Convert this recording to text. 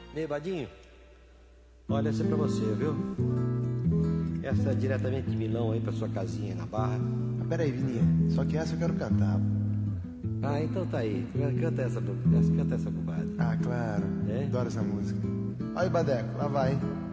Ei, Badinho, olha, essa é pra você, viu? Essa é diretamente de Milão aí pra sua casinha aí na Barra. Ah, peraí, Vininha, só que essa eu quero cantar. Ah, então tá aí. Canta essa, compadre. Ah, claro, É? adoro essa música. Olha o Badeco, lá vai, hein?